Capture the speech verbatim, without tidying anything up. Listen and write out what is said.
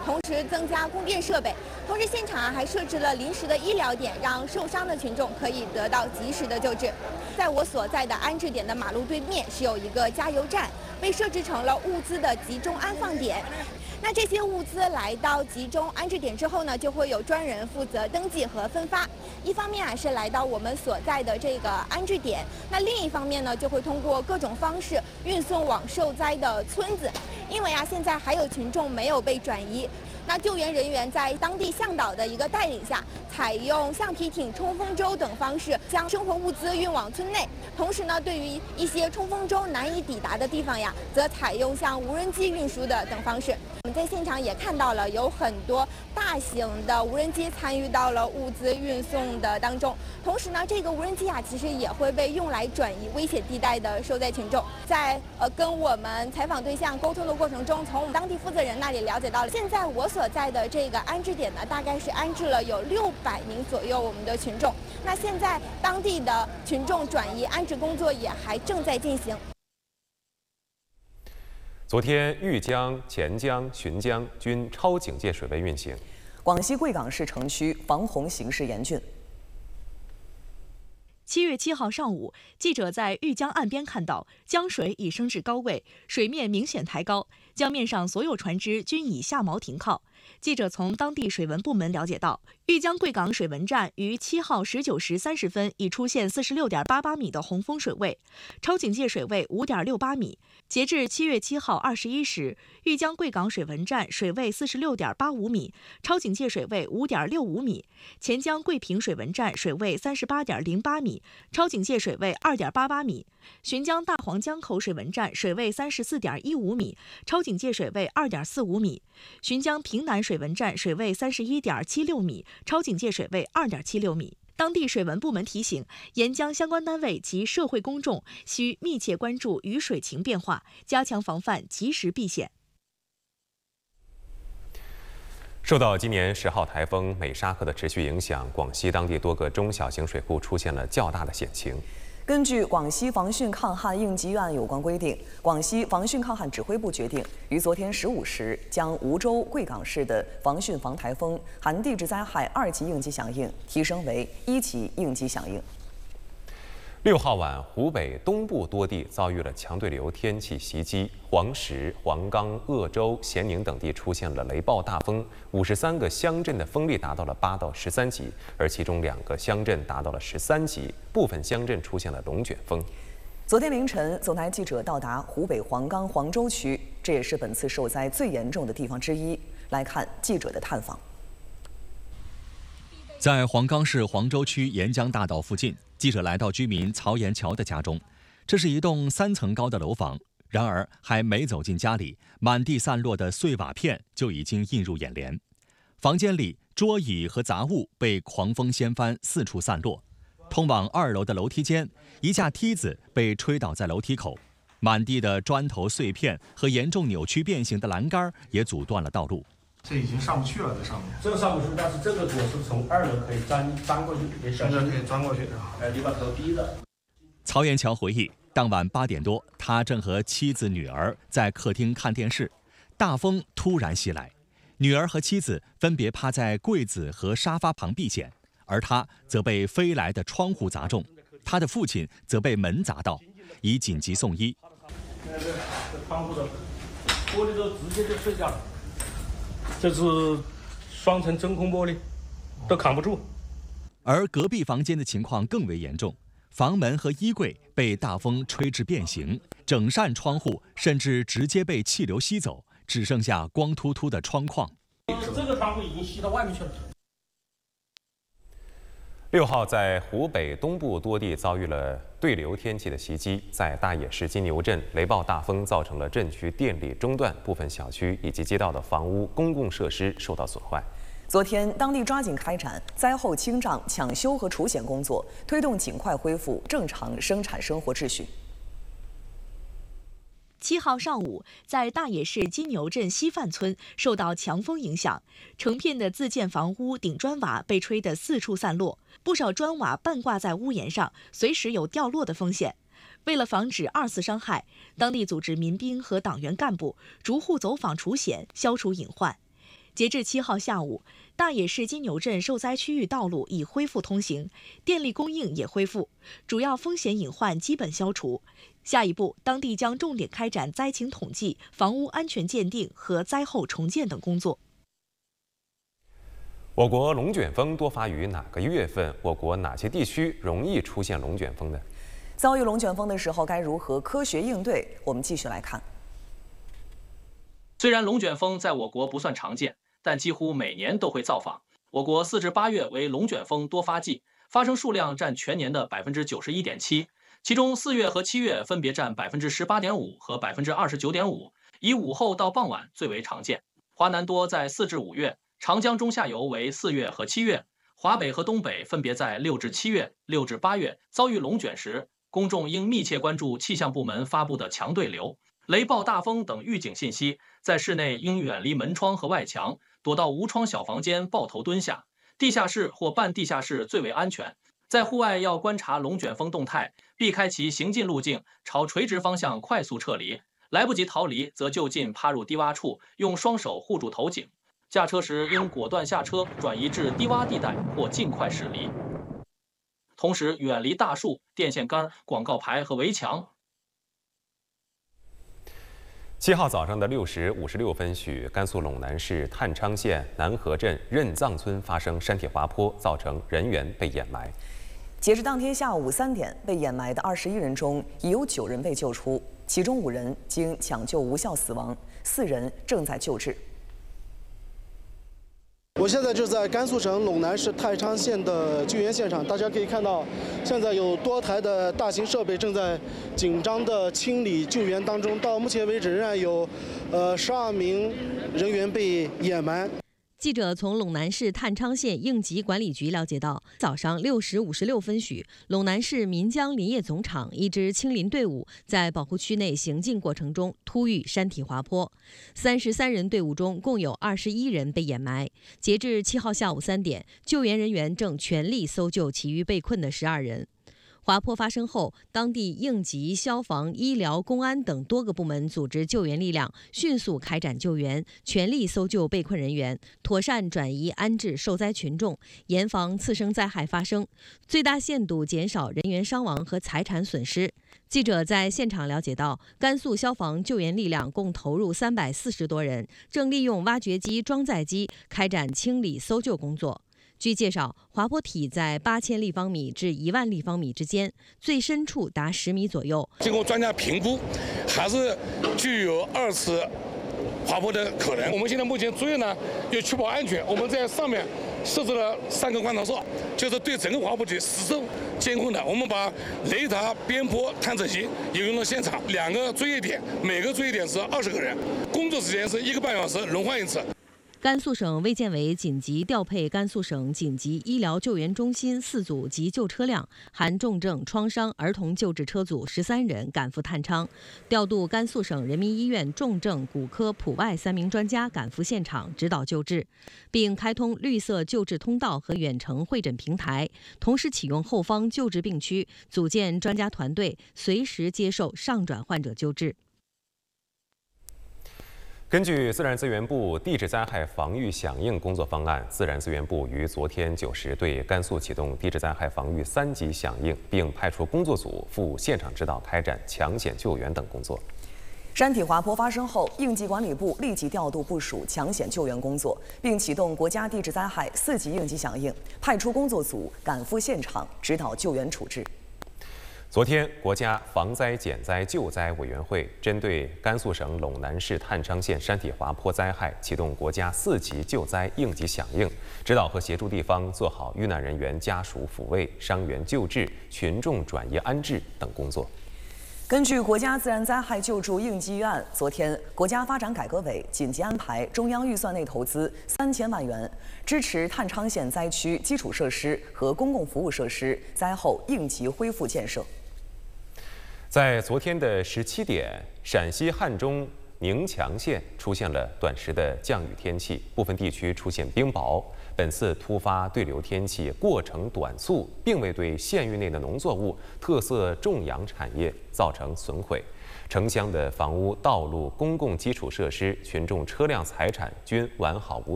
同时增加供电设备。同时，现场啊还设置了临时的医疗点，让受伤的群众可以得到及时的救治。在我所在的安置点的马路对面是有一个加油站，被设置成了物资的集中安放点。那这些物资来到集中安置点之后呢，就会有专人负责登记和分发。一方面啊是来到我们所在的这个安置点，那另一方面呢就会通过各种方式运送往受灾的村子。因为啊现在还有群众没有被转移。那救援人员在当地向导的一个带领下，采用橡皮艇、冲锋舟等方式将生活物资运往村内。同时呢，对于一些冲锋舟难以抵达的地方呀，则采用像无人机运输的等方式。我们在现场也看到了有很多大型的无人机参与到了物资运送的当中。同时呢，这个无人机啊，其实也会被用来转移危险地带的受灾群众。在呃跟我们采访对象沟通的过程中，从我们当地负责人那里了解到了，现在我所所在的这个安置点呢，大概是安置了有六百名左右我们的群众。那现在当地的群众转移安置工作也还正在进行。 昨天，豫江、钱江、浔江均超警戒水位运行。 广西贵港市城区防洪形势严峻。 七月七号上午，记者在豫江岸边看到江水已升至高位，水面明显抬高，江面上所有船只均已下锚停靠。记者从当地水文部门了解到，豫江贵港水文站于七号十九时三十分已出现四十六点八八米的洪峰水位，超警戒水位五点六八米。截至七月七号二十一时，豫江贵港水文站水位四十六点八五米，超警戒水位五点六五米；钱江贵平水文站水位三十八点零八米，超警戒水位二点八八米；浔江大黄江口水文站水位三十四点一五米，超警戒水位二点四五米；浔江平南水文站水位三十一点七六米，超警戒水位二点七六米。当地水文部门提醒，沿江相关单位及社会公众需密切关注雨水情变化，加强防范，及时避险。 受到今年十号台风美沙克的持续影响，广西当地多个中小型水库出现了较大的险情。 根据广西防汛抗旱应急预案有关规定，广西防汛抗旱指挥部决定于昨天十五时将梧州、贵港市的防汛防台风含地质灾害二级应急响应提升为一级应急响应。 六号晚，湖北东部多地遭遇了强对流天气袭击，黄石、黄冈、鄂州、咸宁等地出现了雷暴大风，五十三个乡镇的风力达到了八到十三级，而其中两个乡镇达到了十三级，部分乡镇出现了龙卷风。 昨天凌晨，总台记者到达湖北黄冈黄州区，这也是本次受灾最严重的地方之一。来看记者的探访。 在黄冈市黄州区沿江大道附近，记者来到居民曹延桥的家中。这是一栋三层高的楼房，然而还没走进家里，满地散落的碎瓦片就已经映入眼帘。房间里桌椅和杂物被狂风掀翻，四处散落。通往二楼的楼梯间，一架梯子被吹倒在楼梯口，满地的砖头碎片和严重扭曲变形的栏杆也阻断了道路。 这已经上不去了，这上面。 这个上不去，但是这个我是从二楼可以钻钻过去，也现在可以钻过去的。 哎，你把头低着。 曹延桥回忆，当晚八点多，他正和妻子、女儿在客厅看电视，大风突然袭来，女儿和妻子分别趴在柜子和沙发旁避险，而他则被飞来的窗户砸中，他的父亲则被门砸到，已紧急送医。 那个这窗户的玻璃都直接就碎掉了。这是双层真空玻璃，都扛不住。 而隔壁房间的情况更为严重，房门和衣柜被大风吹至变形，整扇窗户甚至直接被气流吸走，只剩下光秃秃的窗框。 这个窗户已经吸到外面去了。 六号，在湖北东部多地遭遇了对流天气的袭击，在大冶市金牛镇，雷暴大风造成了镇区电力中断，部分小区以及街道的房屋、公共设施受到损坏。 昨天，当地抓紧开展灾后清障、抢修和除险工作，推动尽快恢复正常生产生活秩序。 七号上午，在大冶市金牛镇西范村受到强风影响，成片的自建房屋顶砖瓦被吹得四处散落，不少砖瓦半挂在屋檐上，随时有掉落的风险。为了防止二次伤害，当地组织民兵和党员干部逐户走访除险，消除隐患。 截至七号下午，大冶市金牛镇受灾区域道路已恢复通行，电力供应也恢复，主要风险隐患基本消除。下一步，当地将重点开展灾情统计、房屋安全鉴定和灾后重建等工作。 我国龙卷风多发于哪个月份？我国哪些地区容易出现龙卷风呢？ 遭遇龙卷风的时候该如何科学应对？我们继续来看。 虽然龙卷风在我国不算常见，但几乎每年都会造访。我国四至八月为龙卷风多发季，发生数量占全年的百分之九十一点七，其中四月和七月分别占百分之十八点五和百分之二十九点五，以午后到傍晚最为常见。华南多在四至五月，长江中下游为四月和七月，华北和东北分别在六至七月、六至八月遭遇龙卷时，公众应密切关注气象部门发布的强对流、雷暴大风等预警信息，在室内应远离门窗和外墙，躲到无窗小房间抱头蹲下，地下室或半地下室最为安全。在户外要观察龙卷风动态，避开其行进路径，朝垂直方向快速撤离。来不及逃离，则就近趴入低洼处，用双手护住头颈。驾车时应果断下车，转移至低洼地带或尽快驶离。同时远离大树、电线杆、广告牌和围墙。 七号早上的六时五十六分许，甘肃陇南市太昌县南河镇任藏村发生山体滑坡，造成人员被掩埋。 截至当天下午三点，被掩埋的二十一人中，已有九人被救出，其中五人经抢救无效死亡，四人正在救治。 我现在就在甘肃省陇南市太昌县的救援现场，大家可以看到，现在有多台的大型设备正在紧张的清理救援当中。到目前为止，仍然有呃十二名人员被掩埋。 记者从陇南市太昌县应急管理局了解到，早上六时五十六分许，陇南市岷江林业总厂一支清林队伍在保护区内行进过程中突遇山体滑坡，三十三人队伍中共有二十一人被掩埋。截至七号下午三点，救援人员正全力搜救其余被困的十二人。滑坡发生后，当地应急、消防、医疗、公安等多个部门组织救援力量，迅速开展救援，全力搜救被困人员，妥善转移安置受灾群众，严防次生灾害发生，最大限度减少人员伤亡和财产损失。记者在现场了解到，甘肃消防救援力量共投入三百四十多人，正利用挖掘机、装载机开展清理搜救工作。据介绍，滑坡体在八千立方米至一万立方米之间，最深处达十米左右。 经过专家评估，还是具有二次滑坡的可能。我们现在目前主要呢要确保安全，我们在上面设置了三个观察哨，就是对整个滑坡体实时监控的。我们把雷达、边坡探测器也用到现场，两个作业点，每个作业点是二十个人，工作时间是一个半小时，轮换一次。 甘肃省卫健委紧急调配甘肃省紧急医疗救援中心四组急救车辆，含重症、创伤儿童救治车组十三人赶赴太昌，调度甘肃省人民医院重症骨科普外三名专家赶赴现场指导救治，并开通绿色救治通道和远程会诊平台，同时启用后方救治病区，组建专家团队，随时接受上转患者救治。 根据自然资源部地质灾害防御响应工作方案，自然资源部于昨天九时对甘肃启动地质灾害防御三级响应，并派出工作组赴现场指导开展抢险救援等工作。 山体滑坡发生后，应急管理部立即调度部署抢险救援工作，并启动国家地质灾害四级应急响应，派出工作组赶赴现场指导救援处置。 昨天，国家防灾减灾救灾委员会针对甘肃省陇南市太昌县山体滑坡灾害启动国家四级救灾应急响应，指导和协助地方做好遇难人员家属抚慰、伤员救治、群众转移安置等工作。 根据国家自然灾害救助应急预案，昨天国家发展改革委紧急安排中央预算内投资三千万元，支持太昌县灾区基础设施和公共服务设施灾后应急恢复建设。 在昨天的十七点，陕西汉中宁强县出现了短时的降雨天气，部分地区出现冰雹。本次突发对流天气过程短促，并未对县域内的农作物、特色种养产业造成损毁。城乡的房屋、道路、公共基础设施、群众车辆财产均完好无